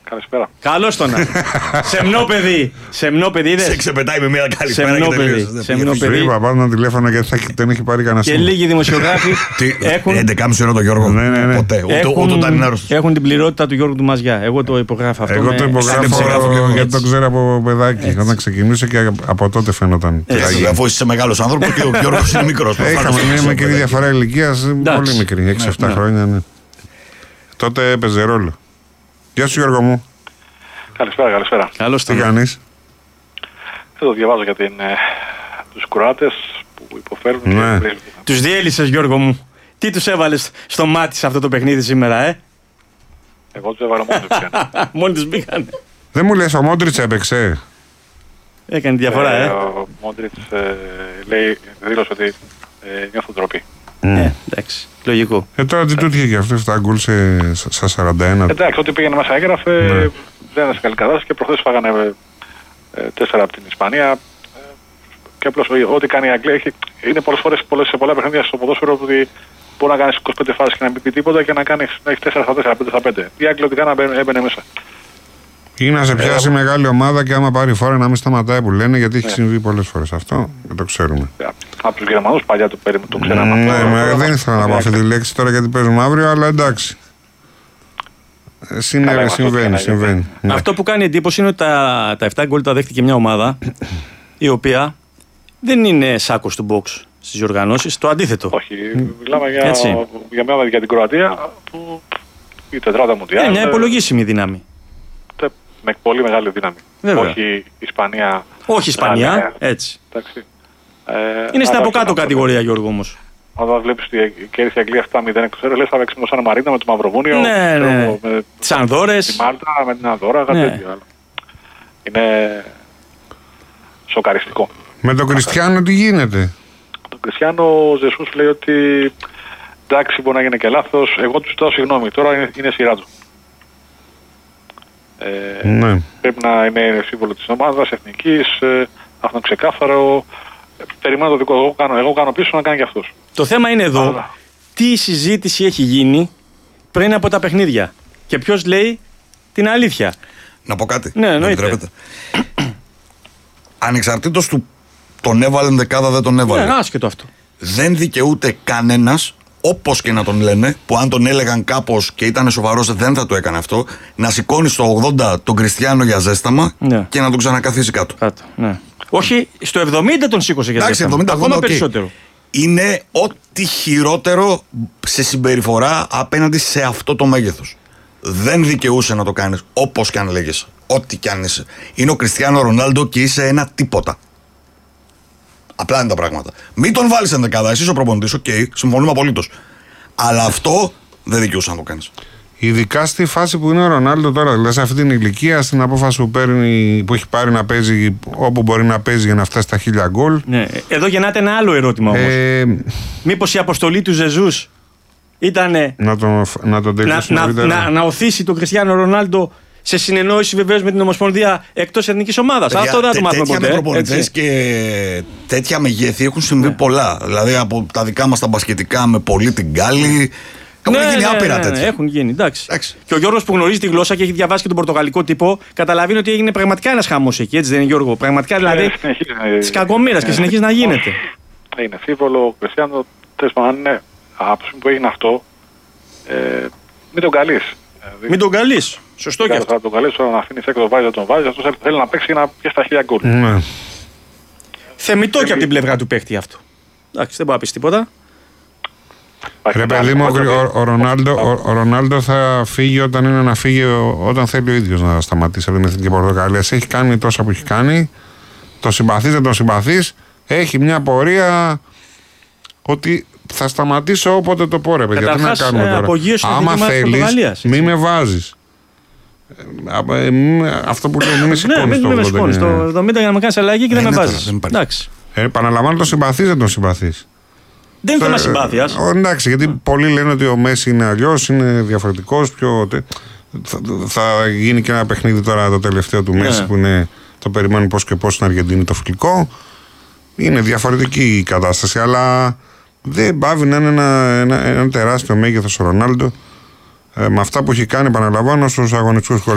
Καλησπέρα. Καλώς τον να. Σεμνό παιδί, είδες. Σε ξεπετάει με μια καλησπέρα και τελείωσε. Σεμνό παιδί. Είπα πάνω ένα τηλέφωνο γιατί δεν έχει πάρει κανένα. Και λίγοι δημοσιογράφοι έχουν. 11.30 ώρα το Γιώργο. Ναι. Ποτέ. Ούτε όταν είναι άρρωστος. Έχουν την πληρότητα του Γιώργου του Μαζιά. Εγώ το υπογράφω αυτό. Εγώ το υπογράφω γιατί το ξέρω από παιδάκι. Όταν ξεκινούσε και από τότε φαίνονταν. Αφού είσαι μεγάλος άνθρωπος και ο Γιώργος είναι μικρός. Είχαμε μια μικρή διαφορά ηλικίας, πολύ μικρή, 6-7 χρόνια. Τότε έπαιζε ρόλο. Γεια σου Γιώργο μου. Καλησπέρα. Καλώς Τι κάνεις? Εδώ διαβάζω για τους Κροάτες που υποφέρουν. Ναι. Τους διέλυσες Γιώργο μου. Τι τους έβαλες στο μάτι σε αυτό το παιχνίδι σήμερα, Εγώ τους έβαλα μόνοι τους. Μόνοι τους μπήκαν. Δεν μου λες ο Μόντριτς έπαιξε? Έκανε διαφορά, Ο Μόντριτς δήλωσε ότι νιώθω ντροπή. Εντάξει, λογικό. Τώρα τι του είχε και αυτό 7 γκολ στα 41. Εντάξει, ό,τι πήγαινε μέσα έγραφε, δεν είναι σε καλή κατάσταση και προχθές φάγανε 4 από την Ισπανία. Και απλώς ό,τι κάνει η Αγγλία είναι πολλές φορές σε πολλά παιχνίδια στο ποδόσφαιρο ότι μπορεί να κάνεις 25 φάσεις και να μην πει τίποτα και να έχει 4 στα 4, 5 στα 5. Η Αγγλία ό,τι κάνει έμπαινε μέσα. Ή να σε πιάσει μεγάλη ομάδα και άμα πάρει φόρα να μην σταματάει που λένε, γιατί έχει συμβεί πολλές φορές αυτό και το ξέρουμε. Από τους Γερμανούς παλιά το ξέραμε. Ναι, δεν ήθελα να πω αυτή τη λέξη τώρα γιατί παίζουμε αύριο, αλλά εντάξει. Συμβαίνει. Ναι. Αυτό που κάνει εντύπωση είναι ότι τα 7 γκολ τα δέχτηκε μια ομάδα η οποία δεν είναι σάκος του box στις οργανώσεις, το αντίθετο. Όχι, μιλάμε για την Κροατία που η τετράδα Μουντιάλ. Μια υπολογίσιμη δύναμη. Με πολύ μεγάλη δύναμη. Βέβαια. Όχι Ισπανία. Όχι Ισπανία, έτσι. Εντάξει. Είναι στην από κάτω κατηγορία, Γιώργο, όμως. Όταν βλέπεις ότι κέρδισε η Αγγλία 7-0 εκτός έδρας, λες θα παίξουμε σαν Μαρίνα με το Μαυροβούνιο. Ναι. Τις Ανδόρες. Τη Μάλτα, με την Ανδόρα, κάτι τέτοιο. Είναι σοκαριστικό. Με τον Κριστιάνο τι γίνεται? Τον Κριστιάνο ο Ζεσούς λέει ότι εντάξει μπορεί να γίνει και λάθος, εγώ του ζητάω συγγνώμη, τώρα είναι σειρά του. Ναι. Πρέπει να είναι σύμβολο της ομάδας, εθνικής, αυτό είναι ξεκάθαρο. Περιμένω το δικό, εγώ κάνω πίσω να κάνει και αυτός. Το θέμα είναι εδώ, τι συζήτηση έχει γίνει πριν από τα παιχνίδια και ποιος λέει την αλήθεια. Να πω κάτι? Ναι, εννοείται. Ανεξαρτήτως του τον έβαλε δεκάδα δεν τον έβαλε. Ναι, άσχετο αυτό. Δεν δικαιούται κανένας, όπως και να τον λένε, που αν τον έλεγαν κάπως και ήταν σοβαρός δεν θα το έκανε αυτό, να σηκώνει στο 80 τον Κριστιάνο για ζέσταμα και να τον ξανακαθίσει κάτω. Ναι. Όχι, στο 70 τον σήκωσε για ζέσταμα. 70, ακόμα περισσότερο. Είναι ό,τι χειρότερο σε συμπεριφορά απέναντι σε αυτό το μέγεθος. Δεν δικαιούσε να το κάνεις όπως και αν λέγεσαι. Ό,τι κι αν είσαι. Είναι ο Κριστιάνο Ρονάλντο και είσαι ένα τίποτα. Απλά είναι τα πράγματα. Μην τον βάλεις ενδεκάδα. Εσύ ο προπονητής, συμφωνούμε απολύτως. Αλλά αυτό δεν δικαιούσε να το κάνεις. Ειδικά στη φάση που είναι ο Ρονάλντο τώρα, δηλαδή σε αυτή την ηλικία, στην απόφαση που έχει πάρει να παίζει όπου μπορεί να παίζει για να φτάσει στα 1000 γκολ. Ναι. Εδώ γεννάται ένα άλλο ερώτημα όμως. Μήπως η αποστολή του Ζεζούς ήταν να τον τελειώσει να οθήσει τον Κριστιάνο Ρονάλντο σε συνεννόηση βεβαίως με την Ομοσπονδία εκτός εθνικής ομάδας. Αυτό δεν το μάθουμε ποτέ. Τέτοια προπονητές και τέτοια μεγέθη έχουν συμβεί πολλά. Δηλαδή από τα δικά μας τα μπασκετικά με πολύ την Γκάλη. Έχουν γίνει άπειρα τέτοια. Έχουν γίνει, εντάξει. Και ο Γιώργος που γνωρίζει τη γλώσσα και έχει διαβάσει και τον πορτογαλικό τύπο, καταλαβαίνει ότι έγινε πραγματικά ένας χαμός εκεί, έτσι δεν είναι, Γιώργο? Πραγματικά δηλαδή της κακομοίρας και συνεχίζει να γίνεται. Είναι φίβολο, ο Κριστιάνο, τέλος πάντων, αν είναι από που έγινε αυτό, μην τον καλείς. Μην τον καλείς. Σωστό και αυτό. Θα τον καλείς τώρα να αφήνεις έξω τον βάζει, τον βάζει. Αυτός θέλει να παίξει και να πιέσει τα 1000 γκολ. Θεμιτό και από την πλευρά του παίχτη αυτό. Εντάξει, δεν μπορεί να πεις τίποτα. Ρε παιδί μου, ο Ρονάλντο θα φύγει όταν είναι να φύγει, όταν θέλει ο ίδιος να σταματήσει από την Εθνική Πορτογαλία. Έχει κάνει τόσα που έχει κάνει. Το συμπαθείς, δεν το συμπαθείς. Έχει μια πορεία ότι θα σταματήσω όποτε το πω, ρε παιδιά. Τι να κάνουμε τώρα? Άμα θέλεις, μη με βάζεις. Αυτό που λέω, μην με σηκώνεις το 70 για να με κάνεις αλλαγή και δεν με βάζεις. Επαναλαμβάνω, το συμπαθείς, δεν το συμπαθείς. Δεν είναι θέμα συμπάθειας. Εντάξει, γιατί πολλοί λένε ότι ο Μέση είναι αλλιώς, είναι διαφορετικός. Θα γίνει και ένα παιχνίδι τώρα το τελευταίο του Μέση που είναι, το περιμένουν πώς και πώς στην Αργεντινή το φιλικό. Είναι διαφορετική η κατάσταση, αλλά δεν πάβει να είναι ένα τεράστιο μέγεθος ο Ρονάλντο με αυτά που έχει κάνει, επαναλαμβάνω, στους αγωνιστικούς